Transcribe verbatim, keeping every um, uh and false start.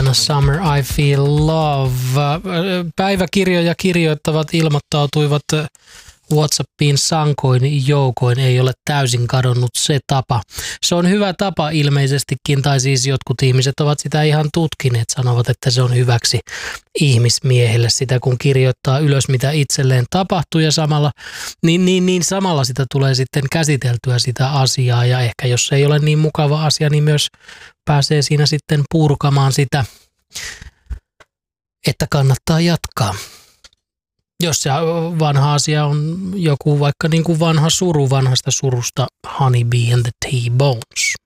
Donna Summer, I Feel Love. Päiväkirjoja kirjoittavat ilmoittautuivat WhatsAppiin sankoin joukoin, ei ole täysin kadonnut se tapa. Se on hyvä tapa ilmeisestikin, tai siis jotkut ihmiset ovat sitä ihan tutkineet, sanovat, että se on hyväksi ihmismiehelle sitä, kun kirjoittaa ylös, mitä itselleen tapahtuu, ja samalla, niin, niin, niin samalla sitä tulee sitten käsiteltyä sitä asiaa, ja ehkä jos se ei ole niin mukava asia, niin myös pääsee siinä sitten purkamaan sitä, että kannattaa jatkaa. Jos se vanha asia on joku vaikka niin kuin vanha suru, vanhasta surusta Honey Bee and the T-Bones.